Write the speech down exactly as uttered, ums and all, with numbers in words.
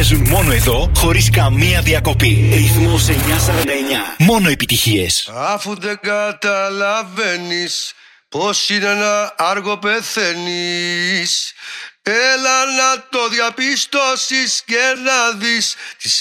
Παίζουν μόνο εδώ, χωρίς καμία διακοπή. Ρυθμός εννιακόσια σαράντα εννιά. Μόνο επιτυχίες. Αφού δεν καταλαβαίνεις πως είναι να άργο πεθαίνεις, έλα να το διαπιστώσεις και να δεις τις